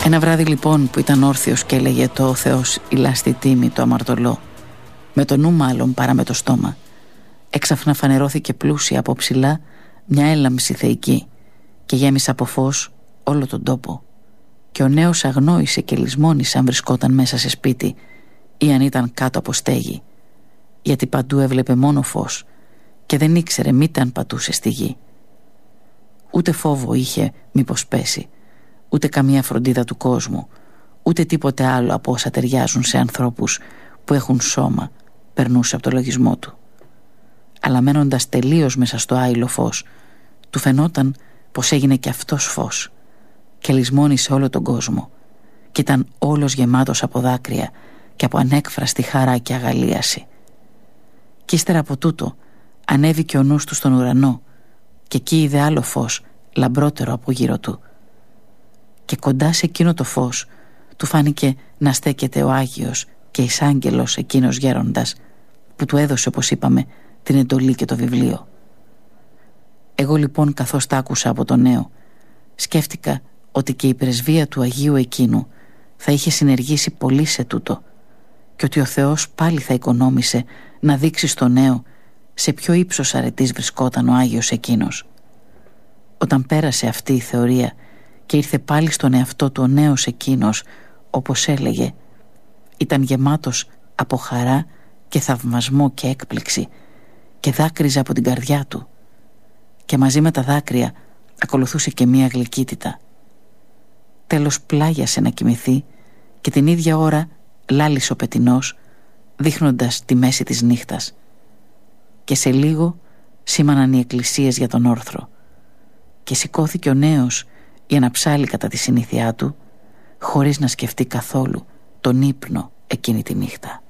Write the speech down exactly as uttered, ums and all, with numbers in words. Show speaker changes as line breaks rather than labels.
Ένα βράδυ λοιπόν που ήταν όρθιος και έλεγε το «Ο Θεός ηλάστη τίμη» το αμαρτωλό, με το νου μάλλον παρά με το στόμα, έξαφνα φανερώθηκε πλούσια από ψηλά μια έλαμψη θεϊκή και γέμισε από φως όλο τον τόπο. Και ο νέος αγνόησε και λησμόνησε αν βρισκόταν μέσα σε σπίτι ή αν ήταν κάτω από στέγη, γιατί παντού έβλεπε μόνο φως και δεν ήξερε μήτε αν πατούσε στη γη. Ούτε φόβο είχε μήπως πέσει, ούτε καμία φροντίδα του κόσμου, ούτε τίποτε άλλο από όσα ταιριάζουν σε ανθρώπους που έχουν σώμα περνούσε από το λογισμό του. Αλλά μένοντας τελείως μέσα στο άειλο φως, του φαινόταν πως έγινε και αυτός φως και λησμόνησε όλο τον κόσμο και ήταν όλος γεμάτος από δάκρυα και από ανέκφραστη χαρά και αγαλίαση. Κι ύστερα από τούτο ανέβηκε ο νους του στον ουρανό και εκεί είδε άλλο φως λαμπρότερο από γύρω του. Και κοντά σε εκείνο το φως του φάνηκε να στέκεται ο Άγιος και εισάγγελος εκείνος γέροντας που του έδωσε, όπως είπαμε, την εντολή και το βιβλίο. Εγώ λοιπόν, καθώς τ' άκουσα από το νέο, σκέφτηκα ότι και η πρεσβεία του Αγίου εκείνου θα είχε συνεργήσει πολύ σε τούτο και ότι ο Θεός πάλι θα οικονόμησε να δείξει στο νέο σε ποιο ύψος αρετής βρισκόταν ο Άγιος εκείνος. Όταν πέρασε αυτή η θεωρία και ήρθε πάλι στον εαυτό του ο νέος εκείνος, όπως έλεγε, ήταν γεμάτος από χαρά και θαυμασμό και έκπληξη και δάκρυζε από την καρδιά του, και μαζί με τα δάκρυα ακολουθούσε και μία γλυκύτητα. Τέλος πλάγιασε να κοιμηθεί και την ίδια ώρα λάλησε ο πετεινός, δείχνοντας τη μέση της νύχτας, και σε λίγο σήμαναν οι εκκλησίες για τον όρθρο και σηκώθηκε ο νέος για να ψάλει κατά τη συνήθειά του, χωρίς να σκεφτεί καθόλου τον ύπνο εκείνη τη νύχτα.